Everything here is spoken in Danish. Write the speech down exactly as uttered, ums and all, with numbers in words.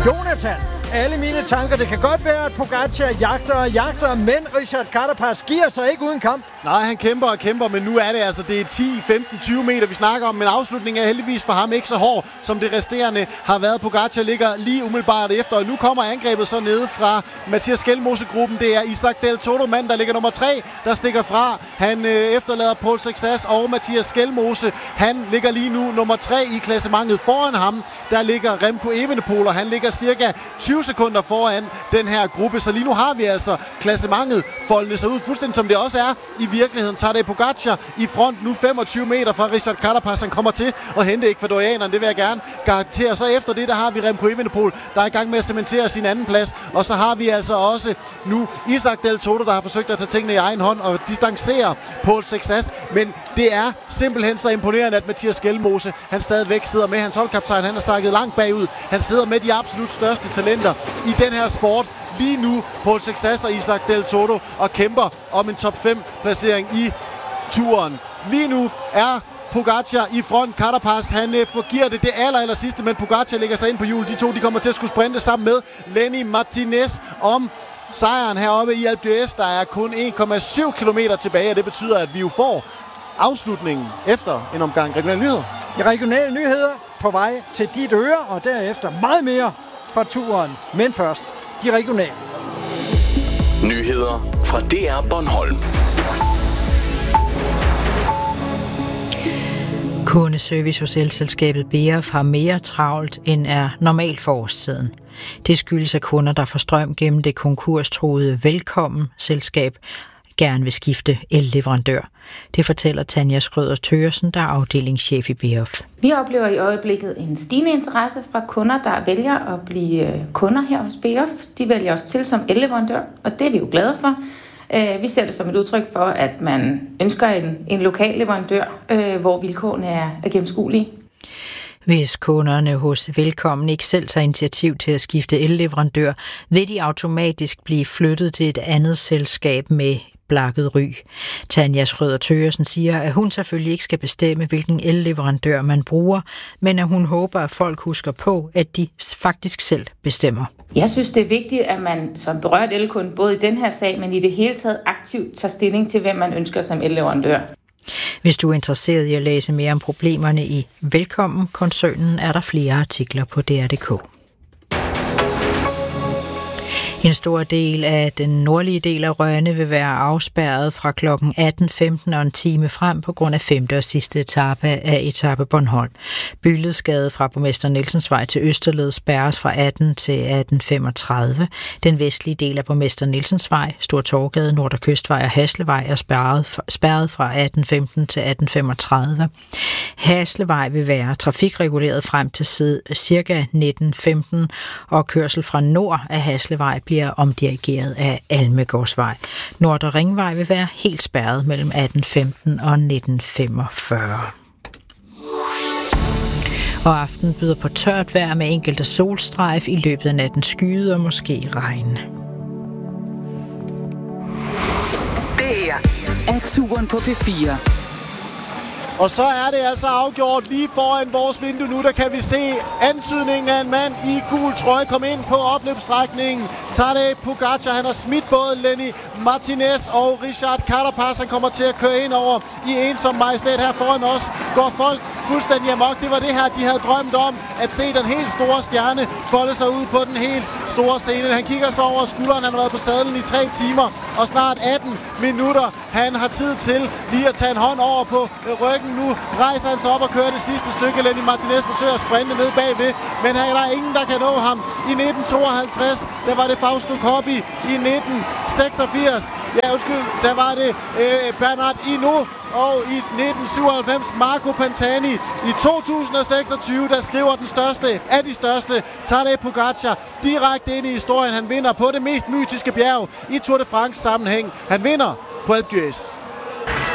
Jonathan, alle mine tanker, det kan godt være, at Pogačar jagter og jagter, men Richard Carapaz giver sig ikke uden kamp. Nej, han kæmper og kæmper, men nu er det altså, det er ti, femten, tyve meter, vi snakker om, men afslutningen er heldigvis for ham ikke så hård, som det resterende har været. Pogačar ligger lige umiddelbart efter, og nu kommer angrebet så nede fra Mathias Skelmose-gruppen. Det er Isaac Del Toro, mand, der ligger nummer tre, der stikker fra. Han øh, efterlader Paul Sexas og Mathias Skelmose. Han ligger lige nu nummer tre i klassementet. Foran ham, der ligger Remco Evenepoel, og han ligger cirka tyve sekunder foran den her gruppe. Så lige nu har vi altså klassementet foldende sig ud, fuldstændig som det også er i virkeligheden. Tadej Pogačar i front nu femogtyve meter fra Richard Carapaz. Han kommer til at hente ekvadorianeren, det vil jeg gerne garantere. Så efter det, der har vi Remco Evenepoel, der er i gang med at cementere sin anden plads. Og så har vi altså også nu Isaac Del Toro, der har forsøgt at tage tingene i egen hånd og distancere Paul Sexas. Men det er simpelthen så imponerende, at Mathias Skelmose, han stadigvæk sidder med. Hans holdkaptajn, han er sakket langt bagud. Han sidder med de absolut største talenter i den her sport. Lige nu Paul Sexas og Isaac Del Toro og kæmper om en top fem placering i turen. Lige nu er Pogačar i front. Carapaz, han øh, forgiver det det aller, aller sidste, men Pogačar lægger sig ind på hjul. De to, de kommer til at skulle sprinte sammen med Lenny Martinez om sejren heroppe i Alpe d'Huez. Der er kun en komma syv kilometer tilbage, og det betyder, at vi jo får afslutningen efter en omgang regionale nyheder. De regionale nyheder på vej til dit øre, og derefter meget mere fra turen. Men først de regionale. Nyheder fra D R Bornholm. Kundeservice hos elselskabet B E O F har mere travlt end er normalt for årstiden. Det skyldes, at kunder, der får strøm gennem det konkurstruede Velkommen-selskab, gerne vil skifte elleverandør. Det fortæller Tanja Schrøder Thøgersen, der er afdelingschef i B E O F. Vi oplever i øjeblikket en stigende interesse fra kunder, der vælger at blive kunder her hos B E O F. De vælger os til som elleverandør, og det er vi jo glade for. Vi ser det som et udtryk for, at man ønsker en, en lokal leverandør, hvor vilkårene er, er gennemskuelige. Hvis kunderne hos Velkommen ikke selv tager initiativ til at skifte elleverandør, vil de automatisk blive flyttet til et andet selskab med blakket ry. Tanja Schrøder Thøgersen siger, at hun selvfølgelig ikke skal bestemme, hvilken elleverandør man bruger, men at hun håber, at folk husker på, at de faktisk selv bestemmer. Jeg synes, det er vigtigt, at man som berørt elkunde, både i den her sag, men i det hele taget aktivt tager stilling til, hvem man ønsker som elleverandør. Hvis du er interesseret i at læse mere om problemerne i Velkommen-koncernen, er der flere artikler på D R punktum d k. En stor del af den nordlige del af Rønne vil være afspærret fra klokken atten femten og en time frem på grund af femte og sidste etape af etape Bornholm. Bylledsgade fra Borgmester Nielsens Vej til Østerled spærres fra atten til atten femogtredive. Den vestlige del af Borgmester Nielsens Vej, Stortorgade, Nord- og Kystvej og Haslevej er spærret, spærret fra atten femten til atten femogtredive. Haslevej vil være trafikreguleret frem til cirka nitten femten, og kørsel fra nord af Haslevej bliver omdirigeret af Almegårdsvej. Nordre Ringvej vil være helt spærret mellem atten femten og nitten femogfyrre. Og aften byder på tørt vejr med enkelte solstrejf, i løbet af natten skyet og måske regn. Det her er turen på P fire. Og så er det altså afgjort lige foran vores vindue nu, der kan vi se antydningen af en mand i gul trøje komme ind på opløbsstrækningen. Tadej Pogačar, han har smidt både Lenny Martinez og Richard Carapaz. Han kommer til at køre ind over i ensom majestæt her foran os. Går folk fuldstændig amok. Det var det her, de havde drømt om, at se den helt store stjerne folde sig ud på den helt store scene. Han kigger så over skulderen. Han har været på sadlen i tre timer og snart atten minutter. Han har tid til lige at tage en hånd over på ryggen. Nu rejser han sig op og kører det sidste stykke. Lenny Martinez forsøger at sprinte ned bagved, men her er der ingen, der kan nå ham. I nitten tooghalvtreds, der var det Fausto Coppi. I nitten seksogfirs, ja undskyld, der var det øh, Bernard Hinault. Og i nitten syvoghalvfems Marco Pantani. I to tusind seksogtyve, der skriver den største af de største, Tadej Pogačar, direkte ind i historien. Han vinder på det mest mytiske bjerg i Tour de France sammenhæng. Han vinder på Alpe d'Huez.